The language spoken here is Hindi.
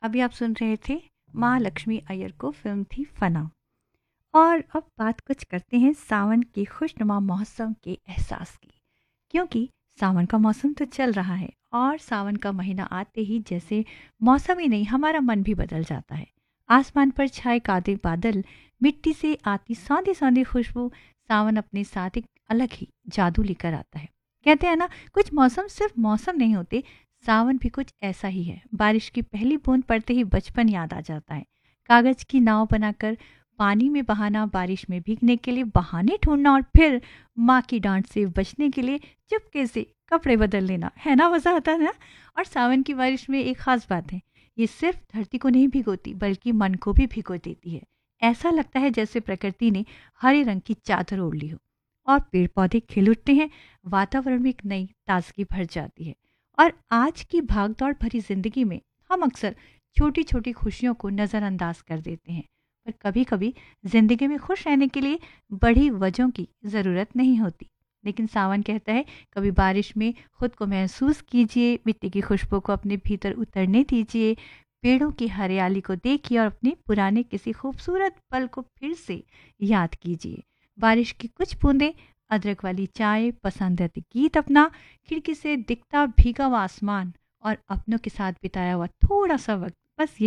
अभी आप सुन रहे थे माँ लक्ष्मी अय्यर को, फिल्म थी फना। और अब बात कुछ करते हैं सावन के खुशनुमा मौसम के एहसास की, क्योंकि सावन का मौसम तो चल रहा है और सावन का महीना आते ही जैसे मौसम ही नहीं हमारा मन भी बदल जाता है। आसमान पर छाए काले बादल, मिट्टी से आती सौंधी सौंधी खुशबू, सावन अपने साथ एक अलग ही जादू लेकर आता है। कहते हैं ना, कुछ मौसम सिर्फ मौसम नहीं होते, सावन भी कुछ ऐसा ही है। बारिश की पहली बूंद पड़ते ही बचपन याद आ जाता है। कागज की नाव बनाकर पानी में बहाना, बारिश में भीगने के लिए बहाने ढूंढना और फिर माँ की डांट से बचने के लिए चुपके से कपड़े बदल लेना, है ना, मजा आता है ना। और सावन की बारिश में एक खास बात है, ये सिर्फ धरती को नहीं भिगोती बल्कि मन को भी भिगो देती है। ऐसा लगता है जैसे प्रकृति ने हरे रंग की चादर ओढ़ ली हो और पेड़ पौधे खिल उठते हैं, वातावरण में एक नई ताजगी भर जाती है। और आज की भागदौड़ भरी जिंदगी में हम अक्सर छोटी छोटी खुशियों को नज़रअंदाज कर देते हैं, पर कभी कभी जिंदगी में खुश रहने के लिए बड़ी वजहों की ज़रूरत नहीं होती। लेकिन सावन कहता है, कभी बारिश में खुद को महसूस कीजिए, मिट्टी की खुशबू को अपने भीतर उतरने दीजिए, पेड़ों की हरियाली को देखिए और अपने पुराने किसी खूबसूरत पल को फिर से याद कीजिए। बारिश की कुछ बूंदें, अदरक वाली चाय, पसंदीदा गीत अपना, खिड़की से दिखता भीगा हुआ आसमान और अपनों के साथ बिताया हुआ थोड़ा सा वक्त, बस